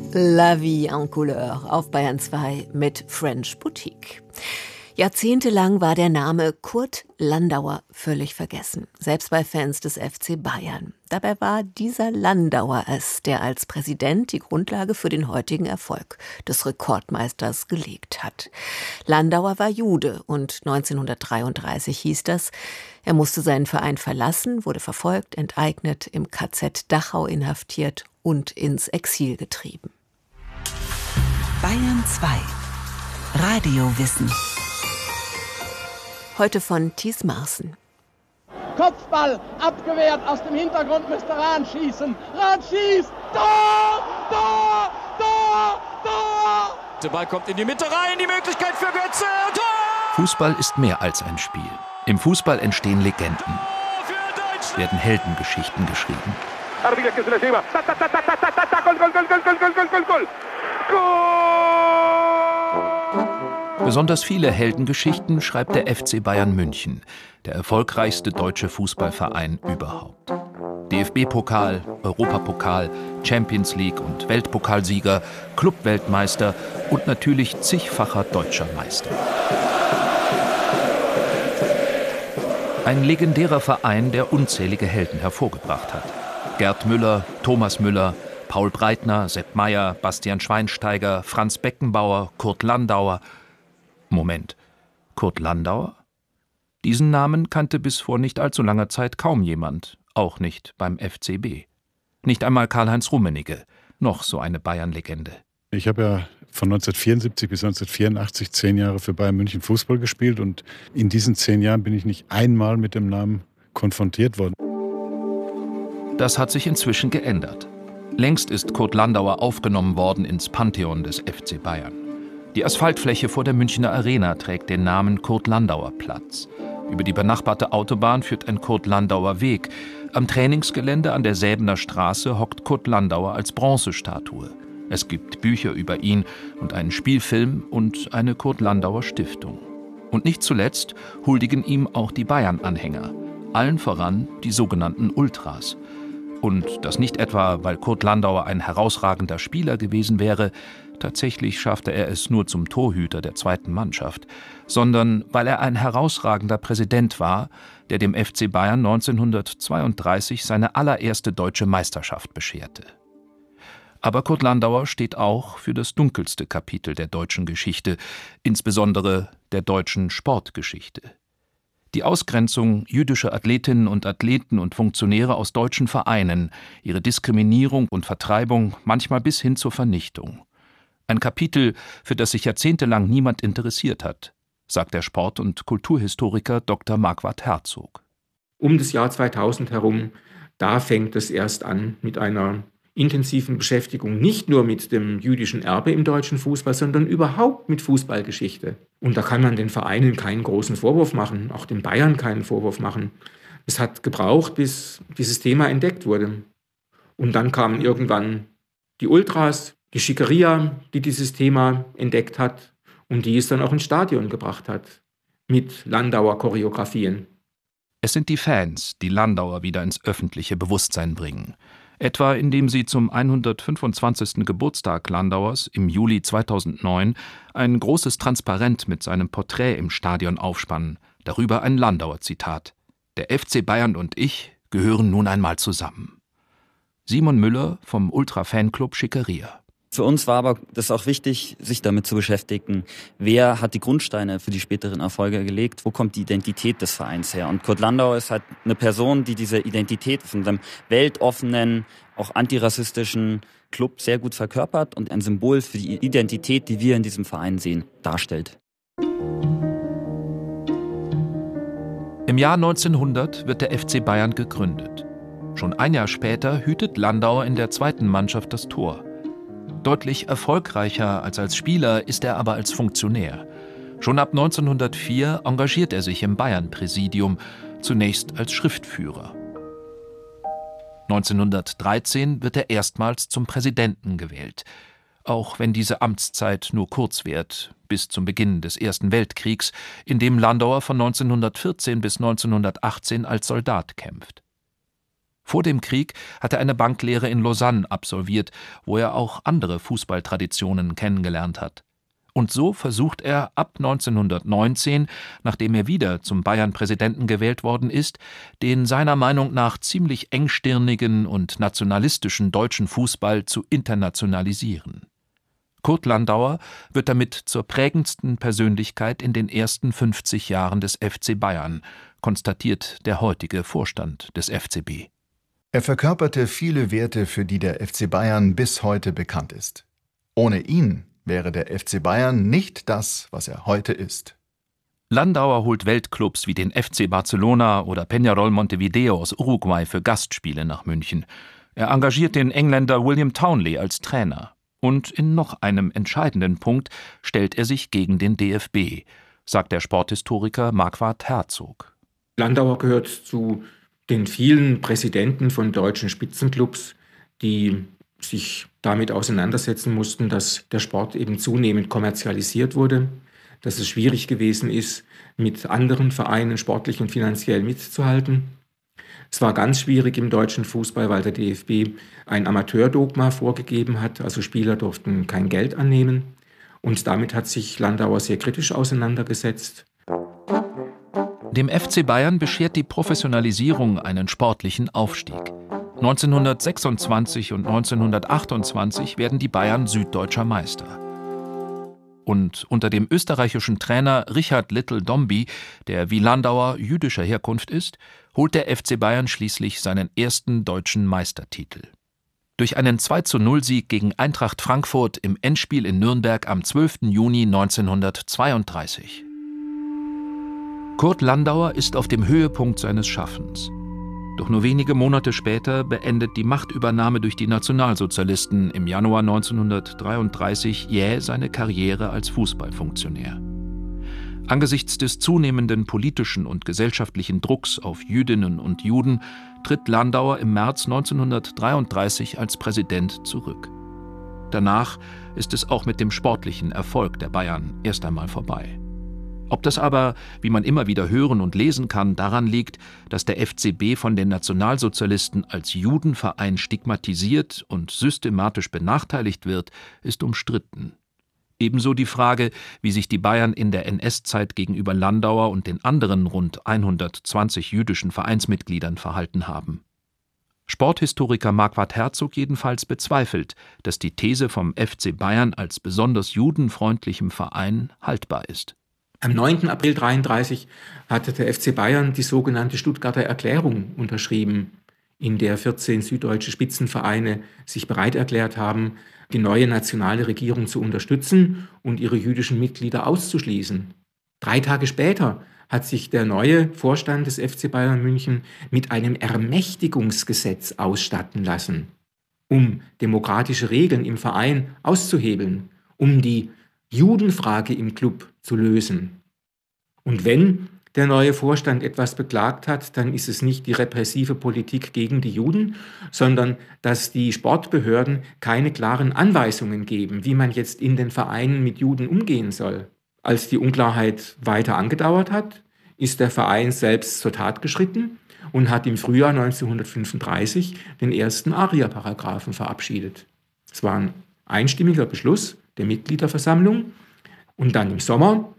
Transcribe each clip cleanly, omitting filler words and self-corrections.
La vie en couleur auf Bayern 2 mit French Boutique. Jahrzehntelang war der Name Kurt Landauer völlig vergessen, selbst bei Fans des FC Bayern. Dabei war dieser Landauer es, der als Präsident die Grundlage für den heutigen Erfolg des Rekordmeisters gelegt hat. Landauer war Jude und 1933 hieß das, er musste seinen Verein verlassen, wurde verfolgt, enteignet, im KZ Dachau inhaftiert und ins Exil getrieben. Bayern 2 Radiowissen. Heute von Thies Marsen. Kopfball, abgewehrt, aus dem Hintergrund müsste Rahn schießen. Rahn schießt, Tor, Tor, Tor, Tor! Der Ball kommt in die Mitte rein, die Möglichkeit für Götze, Tor! Fußball ist mehr als ein Spiel. Im Fußball entstehen Legenden, werden Heldengeschichten geschrieben. Besonders viele Heldengeschichten schreibt der FC Bayern München, der erfolgreichste deutsche Fußballverein überhaupt. DFB-Pokal, Europapokal, Champions League und Weltpokalsieger, Clubweltmeister und natürlich zigfacher deutscher Meister. Ein legendärer Verein, der unzählige Helden hervorgebracht hat. Gerd Müller, Thomas Müller, Paul Breitner, Sepp Maier, Bastian Schweinsteiger, Franz Beckenbauer, Kurt Landauer. Moment, Kurt Landauer? Diesen Namen kannte bis vor nicht allzu langer Zeit kaum jemand, auch nicht beim FCB. Nicht einmal Karl-Heinz Rummenigge, noch so eine Bayern-Legende. Ich habe ja von 1974 bis 1984 10 Jahre für Bayern München Fußball gespielt und in diesen 10 Jahren bin ich nicht einmal mit dem Namen konfrontiert worden. Das hat sich inzwischen geändert. Längst ist Kurt Landauer aufgenommen worden ins Pantheon des FC Bayern. Die Asphaltfläche vor der Münchner Arena trägt den Namen Kurt-Landauer-Platz. Über die benachbarte Autobahn führt ein Kurt-Landauer-Weg. Am Trainingsgelände an der Säbener Straße hockt Kurt Landauer als Bronzestatue. Es gibt Bücher über ihn und einen Spielfilm und eine Kurt-Landauer-Stiftung. Und nicht zuletzt huldigen ihm auch die Bayern-Anhänger. Allen voran die sogenannten Ultras. Und das nicht etwa, weil Kurt Landauer ein herausragender Spieler gewesen wäre, tatsächlich schaffte er es nur zum Torhüter der zweiten Mannschaft, sondern weil er ein herausragender Präsident war, der dem FC Bayern 1932 seine allererste deutsche Meisterschaft bescherte. Aber Kurt Landauer steht auch für das dunkelste Kapitel der deutschen Geschichte, insbesondere der deutschen Sportgeschichte. Die Ausgrenzung jüdischer Athletinnen und Athleten und Funktionäre aus deutschen Vereinen, ihre Diskriminierung und Vertreibung, manchmal bis hin zur Vernichtung. Ein Kapitel, für das sich jahrzehntelang niemand interessiert hat, sagt der Sport- und Kulturhistoriker Dr. Marquardt Herzog. Um das Jahr 2000 herum, da fängt es erst an mit einer intensiven Beschäftigung, nicht nur mit dem jüdischen Erbe im deutschen Fußball, sondern überhaupt mit Fußballgeschichte. Und da kann man den Vereinen keinen großen Vorwurf machen, auch den Bayern keinen Vorwurf machen. Es hat gebraucht, bis dieses Thema entdeckt wurde. Und dann kamen irgendwann die Ultras, die Schickeria, die dieses Thema entdeckt hat und die es dann auch ins Stadion gebracht hat, mit Landauer Choreografien. Es sind die Fans, die Landauer wieder ins öffentliche Bewusstsein bringen. Etwa indem sie zum 125. Geburtstag Landauers im Juli 2009 ein großes Transparent mit seinem Porträt im Stadion aufspannen, darüber ein Landauer-Zitat: „Der FC Bayern und ich gehören nun einmal zusammen." Simon Müller vom Ultra-Fanclub Schickeria. Für uns war aber das auch wichtig, sich damit zu beschäftigen, wer hat die Grundsteine für die späteren Erfolge gelegt, wo kommt die Identität des Vereins her. Und Kurt Landauer ist halt eine Person, die diese Identität von einem weltoffenen, auch antirassistischen Club sehr gut verkörpert und ein Symbol für die Identität, die wir in diesem Verein sehen, darstellt. Im Jahr 1900 wird der FC Bayern gegründet. Schon ein Jahr später hütet Landauer in der zweiten Mannschaft das Tor. Deutlich erfolgreicher als Spieler ist er aber als Funktionär. Schon ab 1904 engagiert er sich im Bayern-Präsidium, zunächst als Schriftführer. 1913 wird er erstmals zum Präsidenten gewählt, auch wenn diese Amtszeit nur kurz währt, bis zum Beginn des Ersten Weltkriegs, in dem Landauer von 1914 bis 1918 als Soldat kämpft. Vor dem Krieg hat er eine Banklehre in Lausanne absolviert, wo er auch andere Fußballtraditionen kennengelernt hat. Und so versucht er ab 1919, nachdem er wieder zum Bayern-Präsidenten gewählt worden ist, den seiner Meinung nach ziemlich engstirnigen und nationalistischen deutschen Fußball zu internationalisieren. Kurt Landauer wird damit zur prägendsten Persönlichkeit in den ersten 50 Jahren des FC Bayern, konstatiert der heutige Vorstand des FCB. Er verkörperte viele Werte, für die der FC Bayern bis heute bekannt ist. Ohne ihn wäre der FC Bayern nicht das, was er heute ist. Landauer holt Weltclubs wie den FC Barcelona oder Peñarol Montevideo aus Uruguay für Gastspiele nach München. Er engagiert den Engländer William Townley als Trainer. Und in noch einem entscheidenden Punkt stellt er sich gegen den DFB, sagt der Sporthistoriker Marquard Herzog. Landauer gehört zu den vielen Präsidenten von deutschen Spitzenclubs, die sich damit auseinandersetzen mussten, dass der Sport eben zunehmend kommerzialisiert wurde, dass es schwierig gewesen ist, mit anderen Vereinen sportlich und finanziell mitzuhalten. Es war ganz schwierig im deutschen Fußball, weil der DFB ein Amateurdogma vorgegeben hat, also Spieler durften kein Geld annehmen. Und damit hat sich Landauer sehr kritisch auseinandergesetzt. Dem FC Bayern beschert die Professionalisierung einen sportlichen Aufstieg. 1926 und 1928 werden die Bayern süddeutscher Meister. Und unter dem österreichischen Trainer Richard Little-Dombey, der wie Landauer jüdischer Herkunft ist, holt der FC Bayern schließlich seinen ersten deutschen Meistertitel. Durch einen 2:0-Sieg gegen Eintracht Frankfurt im Endspiel in Nürnberg am 12. Juni 1932. Kurt Landauer ist auf dem Höhepunkt seines Schaffens. Doch nur wenige Monate später beendet die Machtübernahme durch die Nationalsozialisten im Januar 1933 jäh seine Karriere als Fußballfunktionär. Angesichts des zunehmenden politischen und gesellschaftlichen Drucks auf Jüdinnen und Juden tritt Landauer im März 1933 als Präsident zurück. Danach ist es auch mit dem sportlichen Erfolg der Bayern erst einmal vorbei. Ob das aber, wie man immer wieder hören und lesen kann, daran liegt, dass der FCB von den Nationalsozialisten als Judenverein stigmatisiert und systematisch benachteiligt wird, ist umstritten. Ebenso die Frage, wie sich die Bayern in der NS-Zeit gegenüber Landauer und den anderen rund 120 jüdischen Vereinsmitgliedern verhalten haben. Sporthistoriker Marquard Herzog jedenfalls bezweifelt, dass die These vom FC Bayern als besonders judenfreundlichem Verein haltbar ist. Am 9. April 1933 hatte der FC Bayern die sogenannte Stuttgarter Erklärung unterschrieben, in der 14 süddeutsche Spitzenvereine sich bereit erklärt haben, die neue nationale Regierung zu unterstützen und ihre jüdischen Mitglieder auszuschließen. 3 Tage später hat sich der neue Vorstand des FC Bayern München mit einem Ermächtigungsgesetz ausstatten lassen, um demokratische Regeln im Verein auszuhebeln, um die Judenfrage im Club zu lösen. Und wenn der neue Vorstand etwas beklagt hat, dann ist es nicht die repressive Politik gegen die Juden, sondern dass die Sportbehörden keine klaren Anweisungen geben, wie man jetzt in den Vereinen mit Juden umgehen soll. Als die Unklarheit weiter angedauert hat, ist der Verein selbst zur Tat geschritten und hat im Frühjahr 1935 den ersten ARIA-Paragraphen verabschiedet. Es war ein einstimmiger Beschluss der Mitgliederversammlung. Und dann im Sommer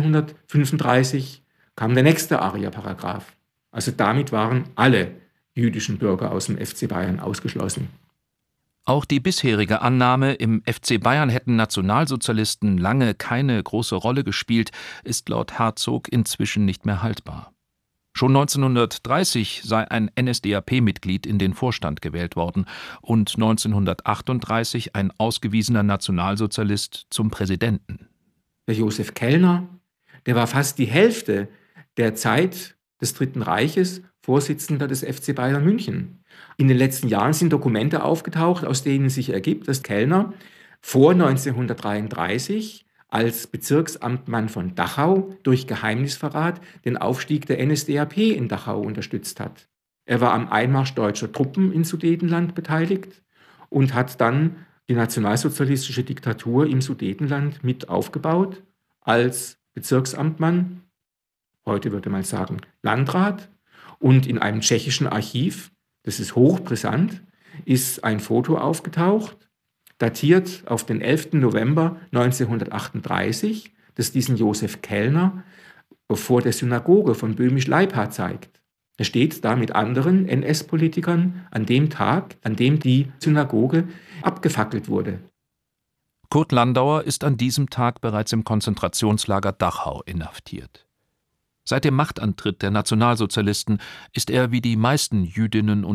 1935 kam der nächste ARIA-Paragraph. Also damit waren alle jüdischen Bürger aus dem FC Bayern ausgeschlossen. Auch die bisherige Annahme, im FC Bayern hätten Nationalsozialisten lange keine große Rolle gespielt, ist laut Herzog inzwischen nicht mehr haltbar. Schon 1930 sei ein NSDAP-Mitglied in den Vorstand gewählt worden und 1938 ein ausgewiesener Nationalsozialist zum Präsidenten. Der Josef Kellner, der war fast die Hälfte der Zeit des Dritten Reiches Vorsitzender des FC Bayern München. In den letzten Jahren sind Dokumente aufgetaucht, aus denen sich ergibt, dass Kellner vor 1933 als Bezirksamtmann von Dachau durch Geheimnisverrat den Aufstieg der NSDAP in Dachau unterstützt hat. Er war am Einmarsch deutscher Truppen in Sudetenland beteiligt und hat dann die nationalsozialistische Diktatur im Sudetenland mit aufgebaut als Bezirksamtmann, heute würde man sagen Landrat, und in einem tschechischen Archiv, das ist hochbrisant, ist ein Foto aufgetaucht, datiert auf den 11. November 1938, das diesen Josef Kellner vor der Synagoge von Böhmisch-Leipa zeigt. Er steht da mit anderen NS-Politikern an dem Tag, an dem die Synagoge abgefackelt wurde. Kurt Landauer ist an diesem Tag bereits im Konzentrationslager Dachau inhaftiert. Seit dem Machtantritt der Nationalsozialisten ist er wie die meisten Jüdinnen und